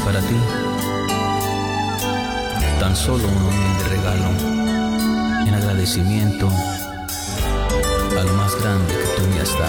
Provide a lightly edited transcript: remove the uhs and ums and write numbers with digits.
para ti tan solo un humilde regalo en agradecimiento a lo más grande que tú me has dado.